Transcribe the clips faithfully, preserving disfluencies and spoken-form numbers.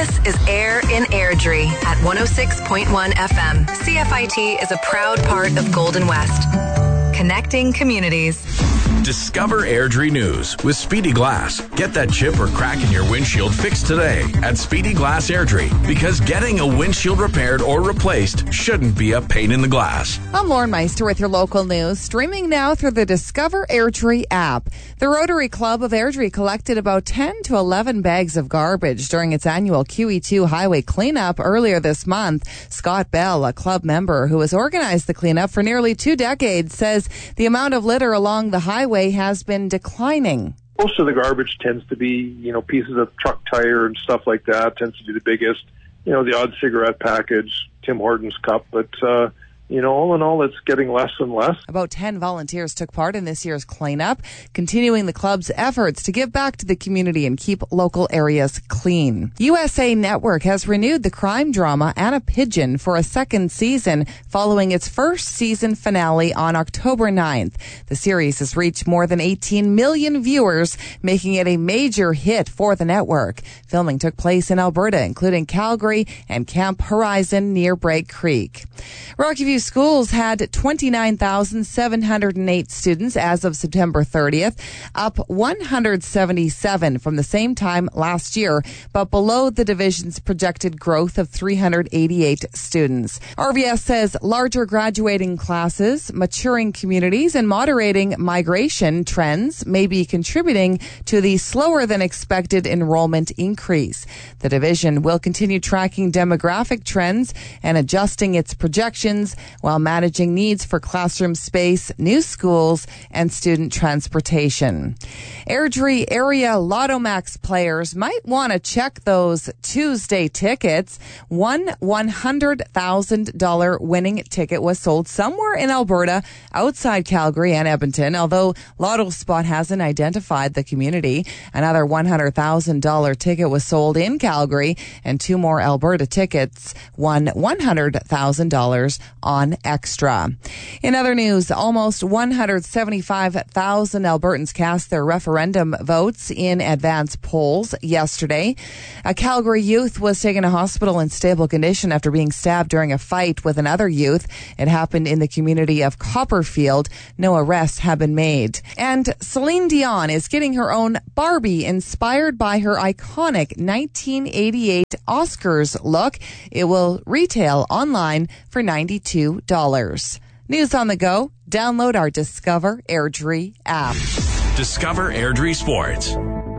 This is Air in Airdrie at one oh six point one F M. C F I T is a proud part of Golden West. Connecting communities. Discover Airdrie News with Speedy Glass. Get that chip or crack in your windshield fixed today at Speedy Glass Airdrie, because getting a windshield repaired or replaced shouldn't be a pain in the glass. I'm Lauren Meister with your local news, streaming now through the Discover Airdrie app. The Rotary Club of Airdrie collected about ten to eleven bags of garbage during its annual Q E two highway cleanup earlier this month. Scott Bell, a club member who has organized the cleanup for nearly two decades, says the amount of litter along the highway has been declining. Most of the garbage tends to be, you know, pieces of truck tire and stuff like that, tends to be the biggest. You know, the odd cigarette package, Tim Hortons cup, but, uh, you know, all in all, it's getting less and less. About ten volunteers took part in this year's cleanup, continuing the club's efforts to give back to the community and keep local areas clean. U S A Network has renewed the crime drama Anna Pigeon for a second season following its first season finale on October ninth. The series has reached more than eighteen million viewers, making it a major hit for the network. Filming took place in Alberta, including Calgary and Camp Horizon near Bragg Creek. Rocky View Schools had twenty-nine thousand seven hundred eight students as of September thirtieth, up one hundred seventy-seven from the same time last year, but below the division's projected growth of three hundred eighty-eight students. R V S says larger graduating classes, maturing communities, and moderating migration trends may be contributing to the slower than expected enrollment increase. The division will continue tracking demographic trends and adjusting its projections while managing needs for classroom space, new schools, and student transportation. Airdrie area Lotto Max players might want to check those Tuesday tickets. One one hundred thousand dollars winning ticket was sold somewhere in Alberta outside Calgary and Edmonton, although Lotto Spot hasn't identified the community. Another one hundred thousand dollars ticket was sold in Calgary, and two more Alberta tickets won one hundred thousand dollars on Extra. In other news, almost one hundred seventy-five thousand Albertans cast their referendum votes in advance polls yesterday. A Calgary youth was taken to hospital in stable condition after being stabbed during a fight with another youth. It happened in the community of Copperfield. No arrests have been made. And Celine Dion is getting her own Barbie inspired by her iconic nineteen eighty-eight Oscars look. It will retail online for ninety-two dollars. News on the go. Download our Discover Airdrie app. Discover Airdrie Sports.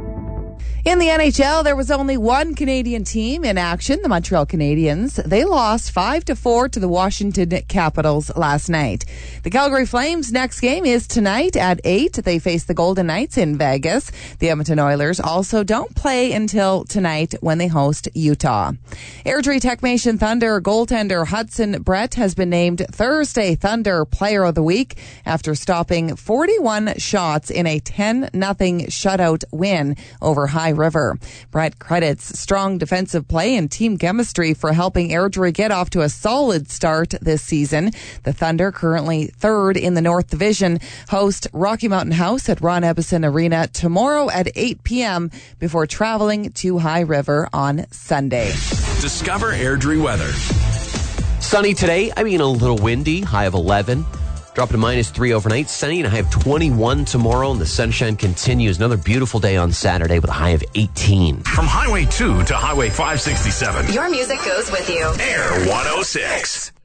In the N H L, there was only one Canadian team in action, the Montreal Canadiens. They lost five to four to the Washington Capitals last night. The Calgary Flames' next game is tonight at eight. They face the Golden Knights in Vegas. The Edmonton Oilers also don't play until tonight when they host Utah. Airdrie Techmation Thunder goaltender Hudson Brett has been named Thursday Thunder Player of the Week after stopping forty-one shots in a ten nothing shutout win over High River. Brett credits strong defensive play and team chemistry for helping Airdrie get off to a solid start this season. The Thunder, currently third in the North Division, host Rocky Mountain House at Ron Ebbison Arena tomorrow at eight p.m. before traveling to High River on Sunday. Discover Airdrie weather. Sunny today. I mean, a little windy. High of eleven. Drop to minus three overnight. Sunny and a high of twenty-one tomorrow, and the sunshine continues. Another beautiful day on Saturday with a high of eighteen. From Highway two to Highway five sixty-seven. Your music goes with you. Air one oh six.